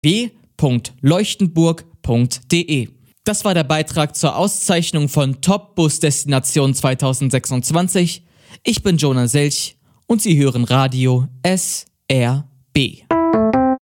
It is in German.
www.leuchtenburg.de. Das war der Beitrag zur Auszeichnung von Top-Bus-Destination 2026. Ich bin Jonah Selch und Sie hören Radio SRB.